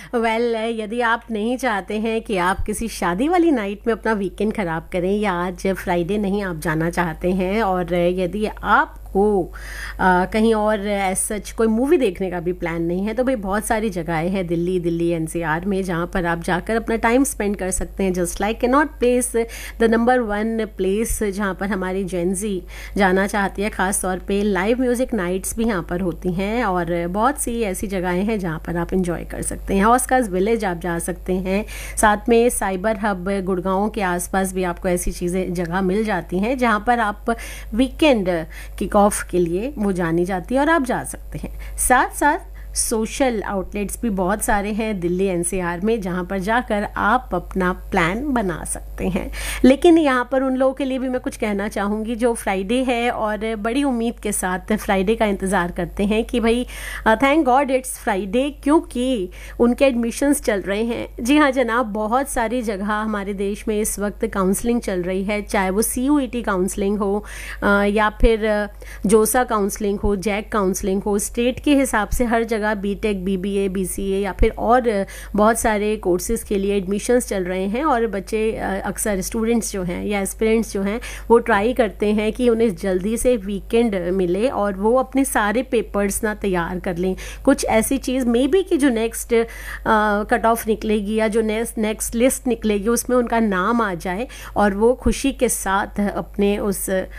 Well यदि आप नहीं चाहते हैं कि आप किसी शादी वाली नाइट में अपना वीकेंड ख़राब करें, या आज फ्राइडे नहीं आप जाना चाहते हैं, और यदि आपको कहीं और एज सच कोई मूवी देखने का भी प्लान नहीं है, तो भाई बहुत सारी जगहें हैं दिल्ली एनसीआर में जहाँ पर आप जाकर अपना टाइम स्पेंड कर सकते हैं। Just like cannot place, the number 1 place जहाँ पर हमारी जेंजी जाना चाहती है। ख़ास तौर पे लाइव म्यूज़िक नाइट्स भी यहाँ पर होती हैं, और बहुत सी ऐसी जगहें हैं जहाँ पर आप इंजॉय कर सकते हैं। ऑस्कार्स विलेज आप जा सकते हैं, साथ में साइबर हब गुड़गांव के आसपास भी आपको ऐसी चीज़ें जगह मिल जाती हैं जहाँ पर आप वीकेंड किक ऑफ के लिए वो जानी जाती है और आप जा सकते हैं। साथ साथ सोशल आउटलेट्स भी बहुत सारे हैं दिल्ली एनसीआर में जहाँ पर जाकर आप अपना प्लान बना सकते हैं। लेकिन यहाँ पर उन लोगों के लिए भी मैं कुछ कहना चाहूँगी जो फ्राइडे है और बड़ी उम्मीद के साथ फ्राइडे का इंतज़ार करते हैं कि भाई थैंक गॉड इट्स फ्राइडे, क्योंकि उनके एडमिशन्स चल रहे हैं। जी हाँ जनाब, बहुत सारी जगह हमारे देश में इस वक्त काउंसलिंग चल रही है, चाहे वो CUET काउंसलिंग हो या फिर जोसा काउंसलिंग हो, जैक काउंसलिंग हो। स्टेट के हिसाब से हर जगह BTech, BBA, BCA या फिर और बहुत सारे कोर्सेज़ के लिए एडमिशन्स चल रहे हैं, और बच्चे अक्सर स्टूडेंट्स जो हैं या एस्पिरेंट्स जो हैं वो ट्राई करते हैं कि उन्हें जल्दी से वीकेंड मिले और वो अपने सारे पेपर्स ना तैयार कर लें। कुछ ऐसी चीज़ मे बी कि जो नेक्स्ट कट ऑफ निकलेगी या जो नेक्स्ट लिस्ट निकलेगी उसमें उनका नाम आ जाए और वो खुशी के साथ अपने उस